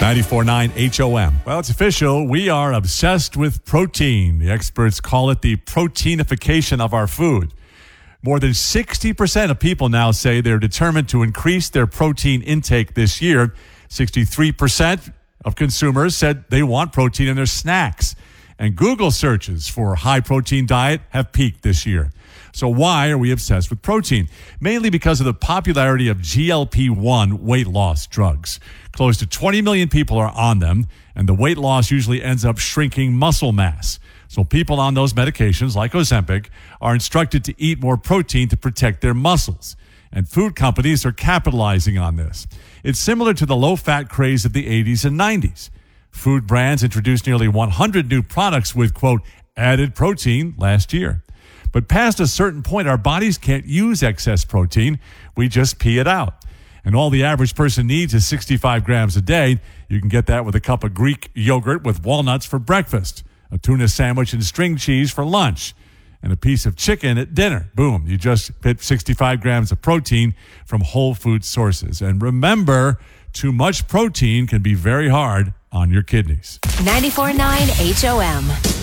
94.9 HOM. Well, it's official. We are obsessed with protein. The experts call it the proteinification of our food. More than 60% of people now say they're determined to increase their protein intake this year. 63% of consumers said they want protein in their snacks. And Google searches for high-protein diet have peaked this year. So why are we obsessed with protein? Mainly because of the popularity of GLP-1 weight loss drugs. Close to 20 million people are on them, and the weight loss usually ends up shrinking muscle mass. So people on those medications, like Ozempic, are instructed to eat more protein to protect their muscles. And food companies are capitalizing on this. It's similar to the low-fat craze of the 80s and 90s. Food brands introduced nearly 100 new products with, quote, added protein last year. But past a certain point, our bodies can't use excess protein. We just pee it out. And all the average person needs is 65 grams a day. You can get that with a cup of Greek yogurt with walnuts for breakfast, a tuna sandwich and string cheese for lunch, and a piece of chicken at dinner. Boom, you just hit 65 grams of protein from whole food sources. And remember, too much protein can be very hard on your kidneys. 94.9 HOM.